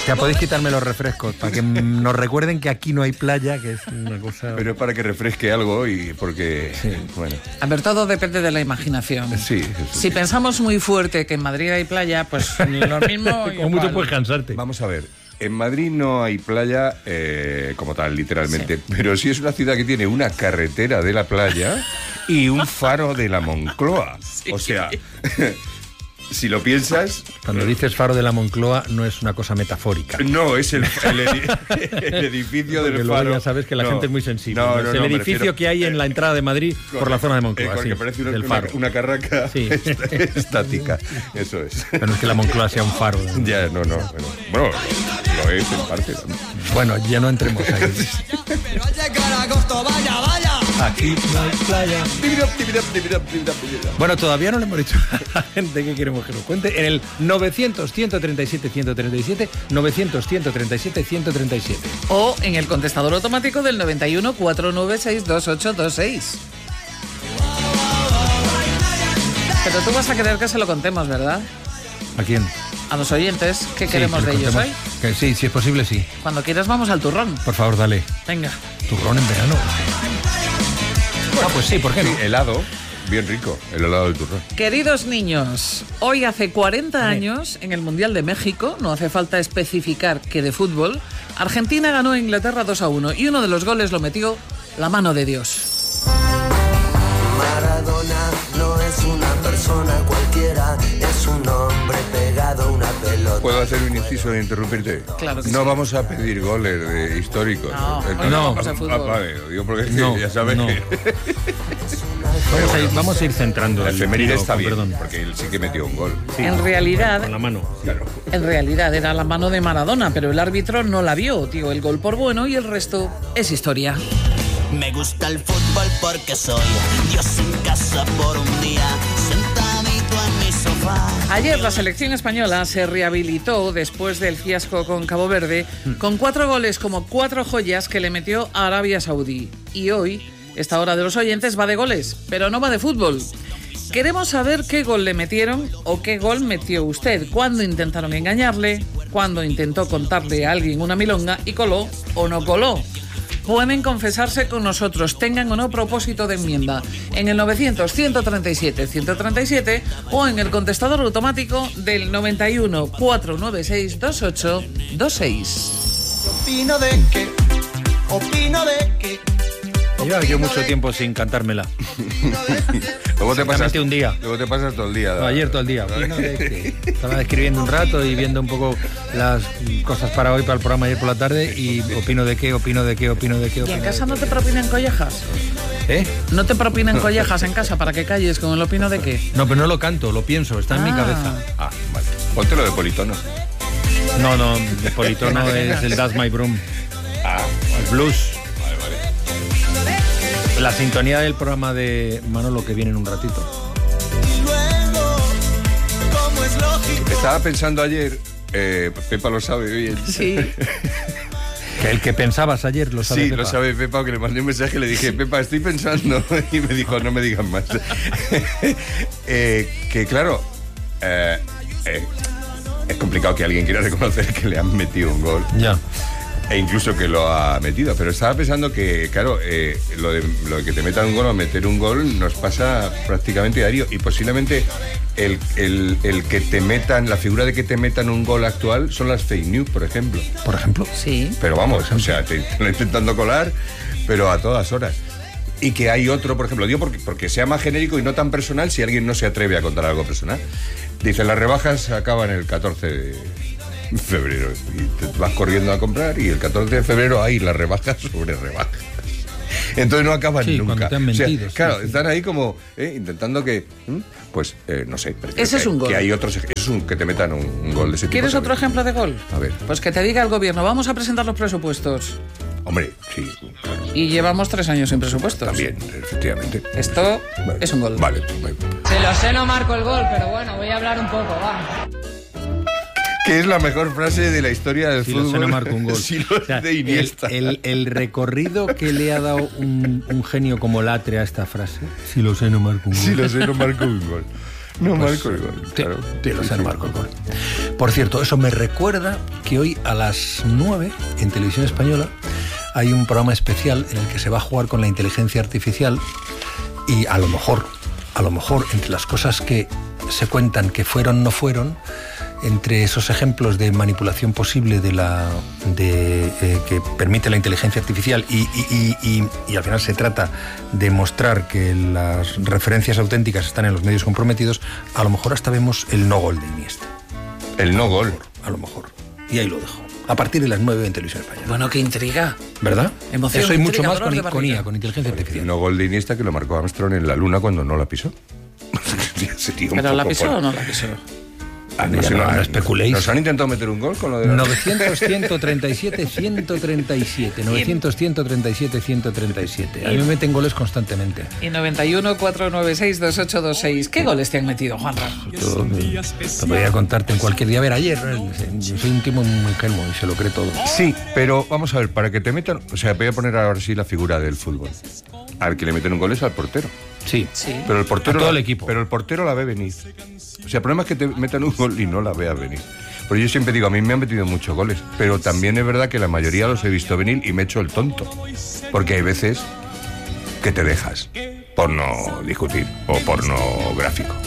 Ya podéis quitarme los refrescos para que nos recuerden que aquí no hay playa, que es una cosa... Pero es para que refresque algo y porque... Sí. Bueno. A ver, todo depende de la imaginación. Sí. Si pensamos muy fuerte que en Madrid hay playa, pues lo mismo... Como mucho puedes cansarte. Vamos a ver. En Madrid no hay playa como tal, literalmente, sí. Pero sí es una ciudad que tiene una carretera de la playa y un faro de la Moncloa. Sí. O sea, si lo piensas... Cuando dices faro de la Moncloa no es una cosa metafórica. No, es el edificio del faro. Ya sabes que la gente es muy sensible. No, es el edificio que hay en la entrada de Madrid por la zona de Moncloa. Que parece una carraca estática. Eso es. Pero no es que la Moncloa sea un faro. Ya, no. Bueno, lo es en parte. Bueno, ya no entremos ahí. Pero al llegar agosto, vaya. Aquí no hay playa. Bueno, todavía no le hemos dicho a la gente que queremos que nos cuente. En el 900-137-137, 900-137-137. O en el contestador automático del 91-496-2826. Pero tú vas a querer que se lo contemos, ¿verdad? ¿A quién? A los oyentes. ¿Qué queremos de ellos hoy? Que sí, si es posible, sí. Cuando quieras vamos al turrón. Por favor, dale. Venga. ¿Turrón en verano? Pues sí, ¿por qué no? Helado, bien rico, el helado del turrón. Queridos niños, hoy hace 40 años, en el Mundial de México, no hace falta especificar que de fútbol, Argentina ganó a Inglaterra 2-1 y uno de los goles lo metió la mano de Dios. Maradona no es una persona cualquiera, es un hombre pegado a una pelota. ¿Puedo hacer un inciso de interrumpirte? Claro que no sí. vamos a pedir goles históricos. No vamos a fútbol. Vale, digo porque es que ya sabes que... Vamos a ir centrando. La efeméride está bien, perdón. porque él sí que metió un gol. Sí, en realidad... Con la mano. Claro. En realidad era la mano de Maradona, pero el árbitro no la vio, dio el gol por bueno y el resto es historia. Me gusta el fútbol porque soy Dios en casa por un día, sentadito en mi sofá. Ayer la selección española se rehabilitó después del fiasco con Cabo Verde con 4 goles como 4 joyas que le metió a Arabia Saudí. Y hoy, esta hora de los oyentes va de goles, pero no va de fútbol. Queremos saber qué gol le metieron o qué gol metió usted, cuándo intentaron engañarle, cuándo intentó contarle a alguien una milonga y coló o no coló. Pueden confesarse con nosotros, tengan o no propósito de enmienda, en el 900-137-137 o en el contestador automático del 91-496-2826. Opino de que Llevo yo mucho tiempo sin cantármela. Luego te pasas un día. Luego te pasas todo el día. No, ayer todo el día. Estaba escribiendo un rato y viendo un poco las cosas para hoy, para el programa ayer por la tarde, y opino de qué. ¿Y en casa no te propinan collejas? ¿Eh? ¿No te propinan collejas en casa para que calles con el opino de qué? No, pero no lo canto, lo pienso, está en mi cabeza. Ah, vale. Póntelo de politono. No, de politono es el That's My Broom. Ah, El blues. vale. La sintonía del programa de Manolo que viene en un ratito. Estaba pensando ayer, Pepa lo sabe bien. Sí. Que el que pensabas ayer lo sabe. Sí, Pepa. lo sabe Pepa, que le mandé un mensaje y le dije, Pepa, estoy pensando. Y me dijo, no me digan más. Que claro, es complicado que alguien quiera reconocer que le han metido un gol. Ya. E incluso que lo ha metido. Pero estaba pensando que, claro, lo de que te metan un gol o meter un gol nos pasa prácticamente diario. Y posiblemente el que te metan, la figura de que te metan un gol actual son las fake news, por ejemplo. Por ejemplo. Sí. Pero vamos, o sea, te están intentando colar, pero a todas horas. Y que hay otro, por ejemplo, digo porque sea más genérico y no tan personal si alguien no se atreve a contar algo personal. Dice, las rebajas acaban el 14 de febrero y te vas corriendo a comprar y el 14 de febrero hay las rebajas sobre rebajas. Entonces no acaban nunca. Te han mentido, o sea, claro, están ahí como intentando que, pues, no sé. Ese es un gol. Que hay otros, es que te metan un gol de ese tipo. ¿Quieres otro también. ejemplo de gol? A ver. Pues que te diga el gobierno, vamos a presentar los presupuestos. Hombre, sí, claro. Y llevamos 3 años sin presupuestos. También, efectivamente. Esto Vale. es un gol. Vale. Se lo sé, no marco el gol, pero bueno, voy a hablar un poco, va. ¿Qué es la mejor frase de la historia del Si fútbol? lo sé, no marco un gol. Si lo O sea, de Iniesta. el recorrido que le ha dado un genio como Latre a esta frase. Si lo sé, no marco un gol. Si lo sé, no marco un gol. No Pues, marco el gol. Claro. Sí, lo sé, no marco el gol. Por cierto, eso me recuerda que hoy a las 9 en Televisión Española hay un programa especial en el que se va a jugar con la inteligencia artificial y a lo mejor, entre las cosas que se cuentan que fueron, no fueron, entre esos ejemplos de manipulación posible que permite la inteligencia artificial y al final se trata de mostrar que las referencias auténticas están en los medios comprometidos, a lo mejor hasta vemos el no gol de Iniesta. El no gol. A lo mejor. Y ahí lo dejo. A partir de las 9 en Televisión Española. Bueno, qué intriga. ¿Verdad? Emoción, eso y mucho intriga, más dolor de con barriga. IA, con inteligencia El artificial. no gol de Iniesta que lo marcó Armstrong en la Luna cuando no la pisó. Sería un ¿Pero la poco pisó por- o no la pisó? No sé, no especuléis. Nos han intentado meter un gol con lo de... 900-137-137. 900-137-137. A mí me meten goles constantemente. Y 91-496-2826. ¿Qué goles te han metido, Juanra? Todo, te podría contarte en cualquier día. A ver, ayer, yo soy un tipo muy ingenuo y se lo cree todo. Sí, pero vamos a ver, para que te metan... O sea, voy a poner ahora sí la figura del fútbol. Al que le meten un gol es al portero. Sí. Sí. Pero el portero A todo el equipo. Pero el portero la ve venir. O sea, el problema es que te metan un gol y no la veas venir. Pero yo siempre digo, a mí me han metido muchos goles, pero también es verdad que la mayoría los he visto venir y me he hecho el tonto. Porque hay veces que te dejas por no discutir o por no gráfico.